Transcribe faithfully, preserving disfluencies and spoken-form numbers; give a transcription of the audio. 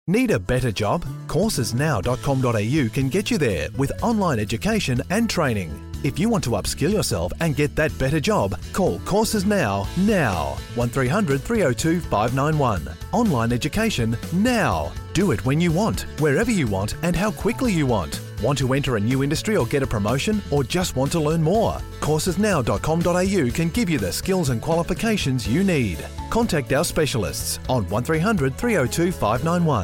Need a better job? courses now dot com dot a u can get you there with online education and training. If you want to upskill yourself and get that better job, call Courses Now, now. one three hundred three oh two five nine one. Online education now. Do it when you want, wherever you want and how quickly you want. Want to enter a new industry or get a promotion, or just want to learn more? courses now dot com dot a u can give you the skills and qualifications you need. Contact our specialists on one three hundred three oh two five nine one.